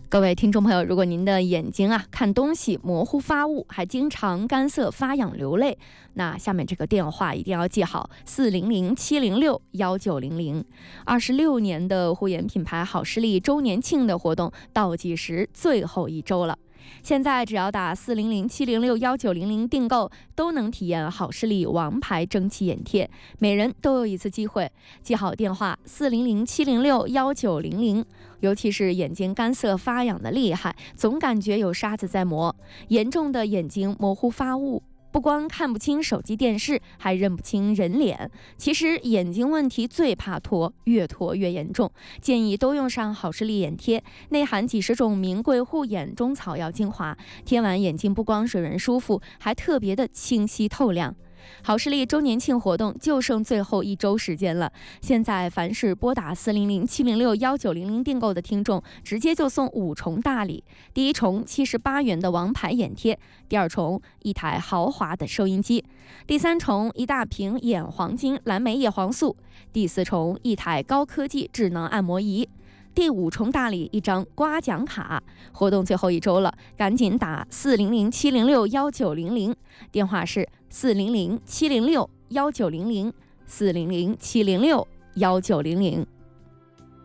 各位听众朋友，如果您的眼睛看东西模糊发雾，还经常干涩发痒流泪，那下面这个电话一定要记好：400-706-1900。26年的护眼品牌好视力周年庆的活动倒计时最后一周了。现在只要打400-706-1900订购，都能体验好视力王牌蒸汽眼贴，每人都有一次机会。记好电话：400-706-1900。尤其是眼睛干涩发痒的厉害，总感觉有沙子在磨，严重的眼睛模糊发雾，不光看不清手机电视，还认不清人脸。其实眼睛问题最怕脱，越脱越严重，建议都用上好视力眼贴，内含几十种名贵护眼中草药精华，贴完眼睛不光水润舒服，还特别的清晰透亮。好视力周年庆活动就剩最后一周时间了，现在凡是拨打400-706-1900订购的听众，直接就送5重大礼。第一重78元的王牌眼贴，第二重1台豪华的收音机，第三重1大瓶眼黄金蓝莓叶黄素，第四重1台高科技智能按摩仪，第5重大礼1张刮奖卡。活动最后一周了，赶紧打400-706-1900，电话是400-706-1900，400-706-1900。